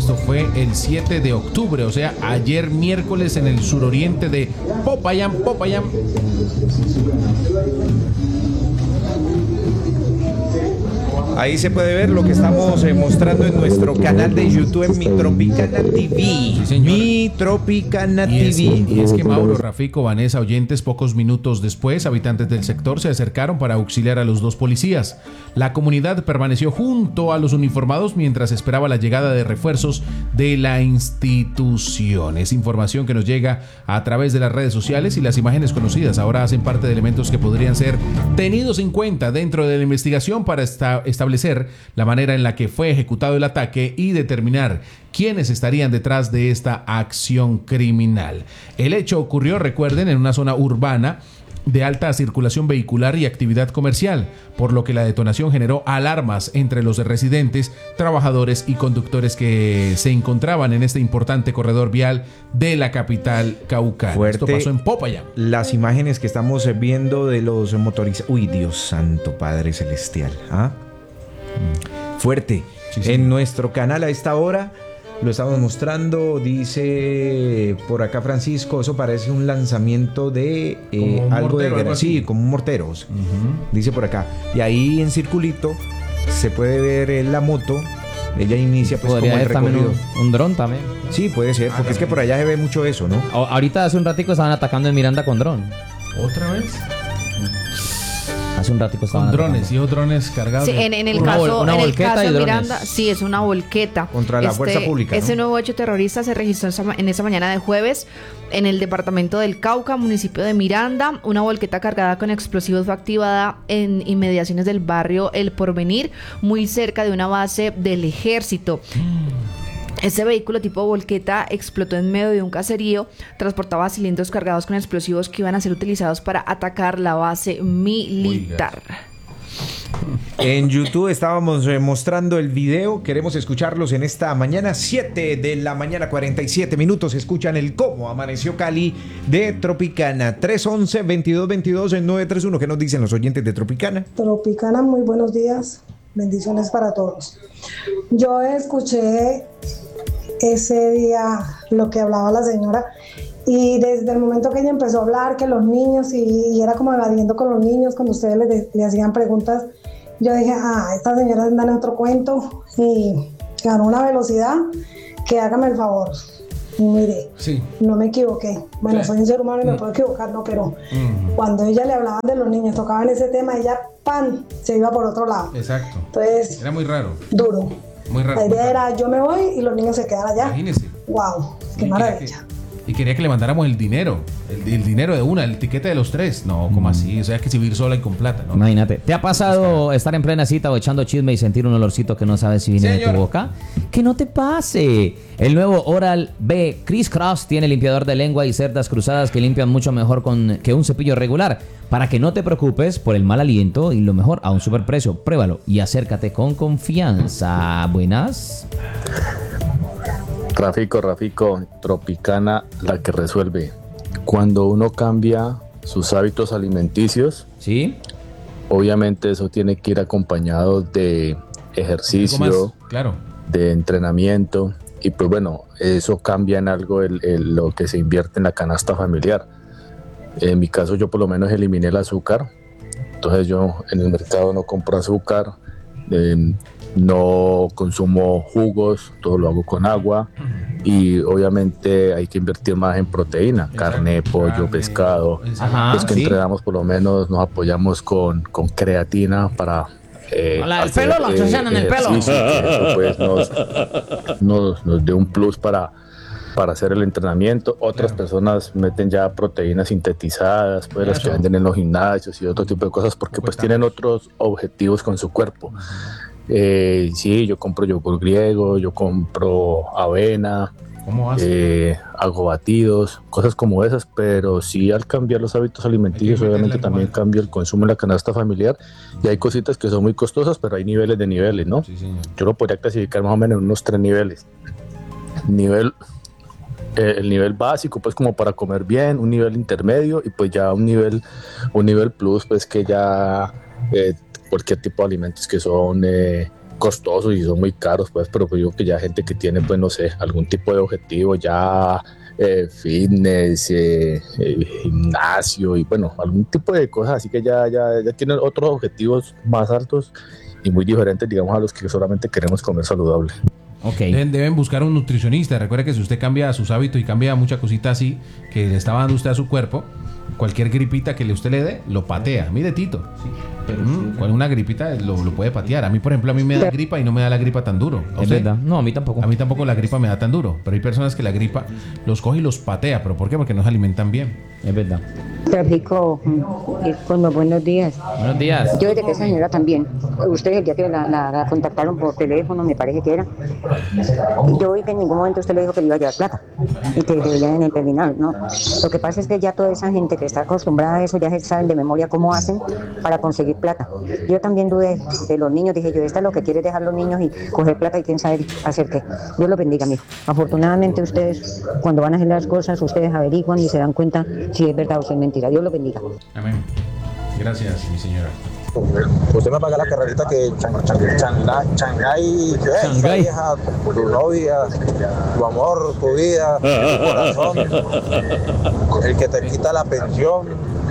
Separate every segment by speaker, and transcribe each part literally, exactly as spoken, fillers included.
Speaker 1: Esto fue el siete de octubre, o sea, ayer miércoles en el suroriente de Popayán, Popayán.
Speaker 2: Ahí se puede ver lo que estamos eh, mostrando en nuestro canal de YouTube en Mi Tropicana T V.
Speaker 1: Sí,
Speaker 2: Mi Tropicana
Speaker 1: Y es,
Speaker 2: T V.
Speaker 1: y es que Mauro, Rafico, Vanessa, oyentes, pocos minutos después, habitantes del sector se acercaron para auxiliar a los dos policías. La comunidad permaneció junto a los uniformados mientras esperaba la llegada de refuerzos de la institución. Es información que nos llega a través de las redes sociales y las imágenes conocidas ahora hacen parte de elementos que podrían ser tenidos en cuenta dentro de la investigación para esta, establecer la manera en la que fue ejecutado el ataque y determinar quiénes estarían detrás de esta acción criminal. El hecho ocurrió, recuerden, en una zona urbana de alta circulación vehicular y actividad comercial, por lo que la detonación generó alarmas entre los residentes, trabajadores y conductores que se encontraban en este importante corredor vial de la capital caucana.
Speaker 2: Fuerte.
Speaker 1: Esto pasó en Popayán.
Speaker 2: Las imágenes que estamos viendo de los motorizados. Uy, Dios santo, Padre Celestial. ¿Ah? Fuerte.
Speaker 1: Sí, sí.
Speaker 2: En nuestro canal a esta hora lo estamos mostrando. Dice por acá Francisco, eso parece un lanzamiento de eh,
Speaker 1: Como un
Speaker 2: algo
Speaker 1: mortero,
Speaker 2: de
Speaker 1: algo
Speaker 2: guerra.
Speaker 1: así.
Speaker 2: Sí, como un mortero.
Speaker 1: Ujú.
Speaker 2: Dice por acá. Y ahí en circulito se puede ver eh, la moto. Ella inicia pues como
Speaker 3: Podría
Speaker 2: el
Speaker 3: haber también
Speaker 2: recorrido.
Speaker 3: un, un dron también.
Speaker 2: Sí, puede ser, porque es que por allá se ve mucho eso, ¿no?
Speaker 3: A- ahorita hace un ratico estaban atacando en Miranda con dron.
Speaker 1: ¿Otra vez?
Speaker 3: Hace un ratico estaban
Speaker 1: Con drones,
Speaker 3: atacando.
Speaker 1: y drones cargados.
Speaker 4: Sí,
Speaker 1: de-
Speaker 4: en, en el
Speaker 3: Una
Speaker 4: caso,
Speaker 3: vol- una
Speaker 4: en el
Speaker 3: volqueta
Speaker 4: caso
Speaker 3: y
Speaker 4: de
Speaker 3: drones.
Speaker 4: Miranda, sí, es una volqueta.
Speaker 2: Contra la fuerza pública,
Speaker 4: Ese
Speaker 2: ¿no?
Speaker 4: nuevo hecho terrorista se registró esa ma- en esa mañana de jueves en el departamento del Cauca, municipio de Miranda. Una volqueta cargada con explosivos fue activada en inmediaciones del barrio El Porvenir, muy cerca de una base del ejército. Ese vehículo tipo volqueta explotó en medio de un caserío, transportaba cilindros cargados con explosivos que iban a ser utilizados para atacar la base militar.
Speaker 2: En YouTube estábamos eh, mostrando el video. Queremos escucharlos en esta mañana, siete de la mañana, cuarenta y siete minutos. Escuchan el Cómo Amaneció Cali de Tropicana. tres once, veintidós veintidós, nueve tres uno. ¿Qué nos dicen los oyentes de Tropicana?
Speaker 5: Tropicana, muy buenos días, bendiciones para todos. Yo escuché ese día lo que hablaba la señora y desde el momento que ella empezó a hablar que los niños y, y era como evadiendo con los niños cuando ustedes le, de- le hacían preguntas, yo dije, ah, esta señora anda en otro cuento y ganó una velocidad que hágame el favor. Y mire,
Speaker 1: Sí.
Speaker 5: no me equivoqué. Bueno,
Speaker 1: Sí.
Speaker 5: soy un ser humano y me puedo equivocar, ¿no? Pero
Speaker 1: Ujú.
Speaker 5: cuando ella le hablaban de los niños, tocaban ese tema, ella, ¡pam!, se iba por otro lado.
Speaker 1: Exacto.
Speaker 5: Entonces,
Speaker 1: Era muy raro.
Speaker 5: duro.
Speaker 1: Muy raro.
Speaker 5: La
Speaker 1: muy
Speaker 5: idea
Speaker 1: raro.
Speaker 5: era, yo me voy y los niños se quedan allá.
Speaker 1: Imagínese.
Speaker 5: ¡Wow! ¡Qué
Speaker 1: Y quería
Speaker 5: maravilla!
Speaker 1: que- y quería que le mandáramos el dinero. El, el dinero de una, el tiquete de los tres. No, como así? O sea, es que si vivir sola y con plata, ¿no?
Speaker 3: Imagínate, ¿te ha pasado estar en plena cita o echando chisme y sentir un olorcito que no sabes si viene de
Speaker 1: Señor.
Speaker 3: tu boca? Que no te pase. El nuevo Oral B Criss Cross tiene limpiador de lengua y cerdas cruzadas que limpian mucho mejor con, que un cepillo regular. Para que no te preocupes por el mal aliento y lo mejor a un superprecio. Pruébalo y acércate con confianza. Buenas.
Speaker 6: Rafico, Rafico, Tropicana, la que resuelve. Cuando uno cambia sus hábitos alimenticios,
Speaker 3: ¿Sí?
Speaker 6: obviamente eso tiene que ir acompañado de
Speaker 1: Algo
Speaker 6: ejercicio,
Speaker 1: más, claro.
Speaker 6: de entrenamiento, y pues bueno, eso cambia en algo el- el- lo que se invierte en la canasta familiar. En mi caso yo por lo menos eliminé el azúcar, entonces yo en el mercado no compro azúcar, eh, no consumo jugos, todo lo hago con agua y obviamente hay que invertir más en proteína,
Speaker 1: Exacto.
Speaker 6: carne, pollo,
Speaker 1: Carne,
Speaker 6: pescado.
Speaker 1: ensalada.
Speaker 6: Los que
Speaker 3: sí.
Speaker 6: entrenamos por lo menos nos apoyamos con, con creatina para... eh,
Speaker 3: La del
Speaker 6: hacer,
Speaker 3: pelo, la que se echan en el pelo.
Speaker 6: ejercicio, que eso, pues, nos, nos, nos dé un plus para, para hacer el entrenamiento. Otras
Speaker 1: Claro.
Speaker 6: personas meten ya proteínas sintetizadas, pues las que
Speaker 1: Eso.
Speaker 6: venden en los gimnasios y otro tipo de cosas porque pues
Speaker 1: Cuesta.
Speaker 6: tienen otros objetivos con su cuerpo. Eh, sí, yo compro yogur griego, yo compro avena,
Speaker 1: ¿Cómo hace?
Speaker 6: eh, hago batidos, cosas como esas, pero sí al cambiar los hábitos alimenticios
Speaker 1: meterle
Speaker 6: obviamente
Speaker 1: algo
Speaker 6: también
Speaker 1: más.
Speaker 6: cambia el consumo en la canasta familiar y hay cositas que son muy costosas, pero hay niveles de niveles, ¿no?
Speaker 1: Sí, señor.
Speaker 6: Yo lo podría clasificar más o menos en unos tres niveles. Nivel, eh, el nivel básico, pues como para comer bien, un nivel intermedio y pues ya un nivel, un nivel plus, pues que ya eh, cualquier tipo de alimentos que son eh, costosos y son muy caros, pues, pero pues yo que ya gente que tiene, pues, no sé, algún tipo de objetivo ya, eh, fitness, eh, eh, gimnasio y bueno, algún tipo de cosas así que ya, ya, ya tienen otros objetivos más altos y muy diferentes, digamos, a los que solamente queremos comer saludable.
Speaker 3: Okay.
Speaker 1: Deben, deben buscar un nutricionista. Recuerde que si usted cambia sus hábitos y cambia mucha cosita así que le estaba dando usted a su cuerpo, cualquier gripita que le usted le dé, lo patea. Mire, Tito. Sí, pero mm, con una gripita lo, lo puede patear. A mí, por ejemplo, a mí me da gripa y no me da la gripa tan duro.
Speaker 3: Es verdad. No, a mí tampoco.
Speaker 1: A mí tampoco la gripa me da tan duro. Pero hay personas que la gripa los coge y los patea. ¿Pero por qué? Porque no se alimentan bien.
Speaker 3: Es verdad.
Speaker 7: Tráfico, bueno, buenos días.
Speaker 3: Buenos días.
Speaker 7: Yo desde que esa señora también, ustedes el día que la, la, la contactaron por teléfono, me parece que era, yo vi que en ningún momento usted le dijo que le iba a llevar plata y que le iba en el terminal, ¿no? Lo que pasa es que ya toda esa gente que está acostumbrada a eso ya se saben de memoria cómo hacen para conseguir plata. Yo también dudé de los niños, dije yo, esta es lo que quiere es dejar los niños y coger plata y quién sabe hacer qué. Dios los bendiga, mijo. Afortunadamente ustedes, cuando van a hacer las cosas, ustedes averiguan y se dan cuenta si es verdad o si es mentira. Dios los bendiga.
Speaker 1: Amén. Gracias, mi señora.
Speaker 8: Usted me paga la carrerita que Chan, Chan, Chan, Shanghái, esa vieja, tu novia, tu amor, tu vida, tu corazón, el que te quita la pensión.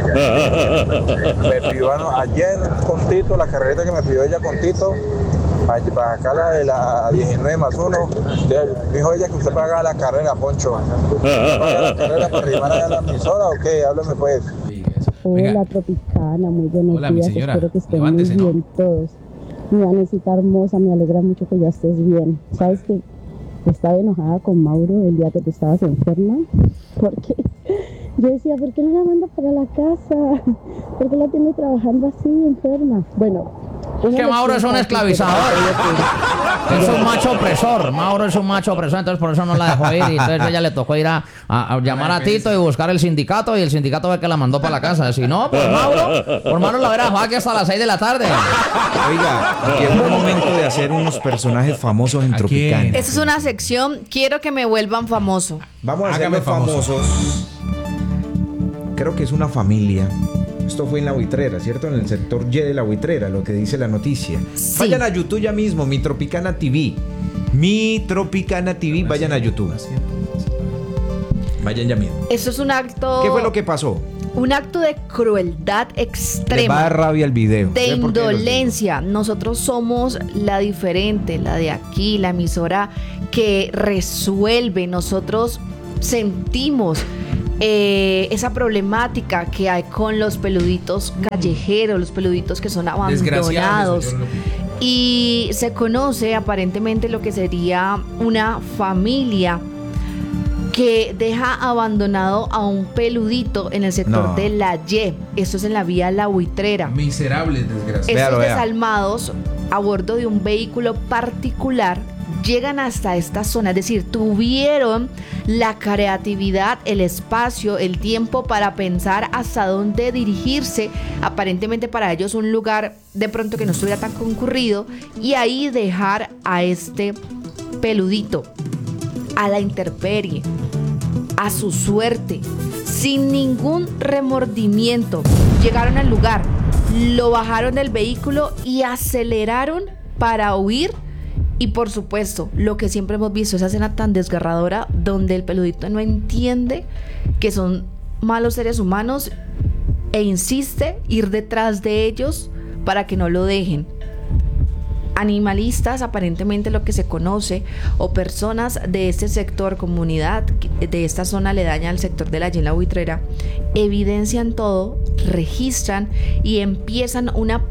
Speaker 8: Me pidió ayer con Tito, la carrerita que me pidió ella con Tito, para acá la de la diecinueve más uno, dijo ella que usted paga la carrera, Poncho. ¿Usted paga la carrera para arrimar a la emisora o qué? Háblame pues.
Speaker 9: Hola, Tropicana, muy buenos
Speaker 1: Hola,
Speaker 9: días,
Speaker 1: mi señora.
Speaker 9: espero que estén
Speaker 1: Levántese,
Speaker 9: muy
Speaker 1: ¿no?
Speaker 9: bien todos. Mi Vanesita hermosa, me alegra mucho que ya estés bien. ¿Sabes que estaba enojada con Mauro el día que tú estabas enferma? Porque yo decía, ¿por qué no la manda para la casa? ¿Por qué la tiene trabajando así, enferma? Bueno,
Speaker 3: Es que Mauro es un esclavizador. Es un macho opresor. Mauro es un macho opresor, entonces por eso no la dejó ir. Y entonces ella le tocó ir a, a- a llamar a Tito y buscar el sindicato. Y el sindicato ve que la mandó para la casa. Si no, por Mauro, por Mauro la hubiera dejado aquí hasta las seis de la tarde.
Speaker 2: Oiga, llegó el momento de hacer unos personajes famosos en
Speaker 1: ¿A
Speaker 2: Tropicana.
Speaker 1: quién?
Speaker 4: Esta es una sección, quiero que me vuelvan famoso.
Speaker 2: Vamos a
Speaker 1: Hágame
Speaker 2: hacerlos
Speaker 1: famoso.
Speaker 2: famosos. Creo que es una familia. Esto fue en La Buitrera, ¿cierto? En el sector Y de La Buitrera, lo que dice la noticia.
Speaker 4: Sí.
Speaker 2: Vayan a YouTube ya mismo, Mi Tropicana T V. Mi Tropicana T V, vayan a YouTube. Vayan ya mismo.
Speaker 4: Esto es un acto...
Speaker 2: ¿Qué fue lo que pasó?
Speaker 4: Un acto de crueldad
Speaker 2: Le
Speaker 4: extrema.
Speaker 2: va a dar rabia el video.
Speaker 4: De
Speaker 2: ¿Sabe por qué los digo?
Speaker 4: indolencia. Nosotros somos la diferente, la de aquí, la emisora que resuelve. Nosotros sentimos eh, esa problemática que hay con los peluditos callejeros, los peluditos que son abandonados.
Speaker 1: señor López.
Speaker 4: Y se conoce aparentemente lo que sería una familia que deja abandonado a un peludito en el sector
Speaker 2: No.
Speaker 4: de La Y. Esto es en la vía La Buitrera.
Speaker 1: Miserables, desgraciados.
Speaker 4: Estos
Speaker 2: Véalo, vea.
Speaker 4: desalmados a bordo de un vehículo particular llegan hasta esta zona, es decir, tuvieron la creatividad, el espacio, el tiempo para pensar hasta dónde dirigirse, aparentemente para ellos un lugar de pronto que no estuviera tan concurrido, y ahí dejar a este peludito a la intemperie, a su suerte, sin ningún remordimiento. Llegaron al lugar, lo bajaron del vehículo y aceleraron para huir. Y por supuesto, lo que siempre hemos visto, esa escena tan desgarradora donde el peludito no entiende que son malos seres humanos e insiste ir detrás de ellos para que no lo dejen. Animalistas, aparentemente lo que se conoce, o personas de este sector, comunidad de esta zona aledaña al sector de la Y en La Buitrera, evidencian todo, registran y empiezan una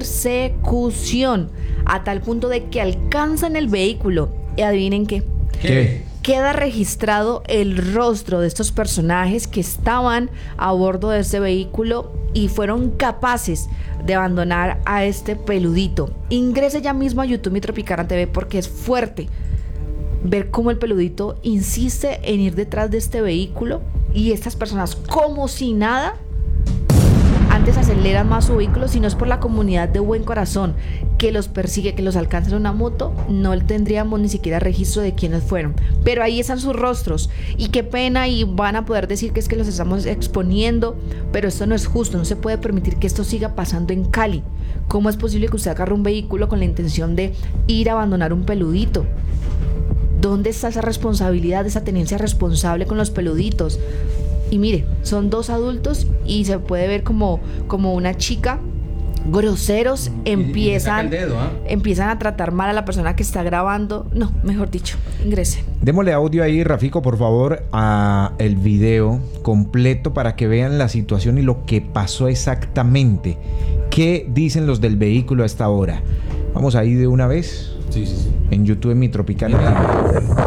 Speaker 4: persecución a tal punto de que alcanzan el vehículo. Y adivinen qué.
Speaker 1: ¿Qué?
Speaker 4: Queda registrado el rostro de estos personajes que estaban a bordo de ese vehículo y fueron capaces de abandonar a este peludito. Ingrese ya mismo a YouTube Mi Tropicana T V porque es fuerte ver cómo el peludito insiste en ir detrás de este vehículo y estas personas, como si nada, antes aceleran más su vehículo, si no es por la comunidad de buen corazón que los persigue, que los alcanza en una moto, no tendríamos ni siquiera registro de quiénes fueron. Pero ahí están sus rostros y qué pena, y van a poder decir que es que los estamos exponiendo, pero esto no es justo, no se puede permitir que esto siga pasando en Cali. ¿Cómo es posible que usted agarre un vehículo con la intención de ir a abandonar un peludito? ¿Dónde está esa responsabilidad, esa tenencia responsable con los peluditos? Y mire, son dos adultos y se puede ver como, como una chica, groseros, empiezan,
Speaker 1: y, y dedo, ¿eh?
Speaker 4: empiezan a tratar mal a la persona que está grabando. No, mejor dicho, ingresen.
Speaker 2: Démosle audio ahí, Rafico, por favor, a el video completo para que vean la situación y lo que pasó exactamente. ¿Qué dicen los del vehículo a esta hora? Vamos ahí de una vez.
Speaker 1: Sí, sí, sí.
Speaker 2: En YouTube, en Mi Tropicana.